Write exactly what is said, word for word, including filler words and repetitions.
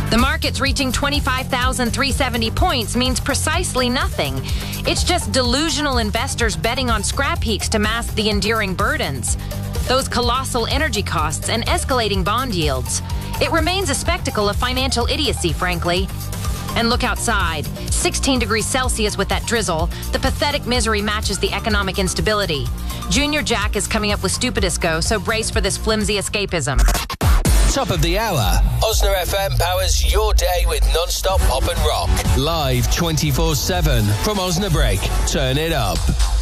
The market's reaching twenty-five thousand three hundred seventy points means precisely nothing. It's just delusional investors betting on scrap heaps to mask the enduring burdens. Those colossal energy costs and escalating bond yields. It remains a spectacle of financial idiocy, frankly. And look outside. sixteen degrees Celsius with that drizzle. The pathetic misery matches the economic instability. Junior Jack is coming up with Stupidisco, so brace for this flimsy escapism. Top of the hour. Osna F M powers your day with non-stop pop and rock. Live twenty-four seven from Osnabrück. Turn it up.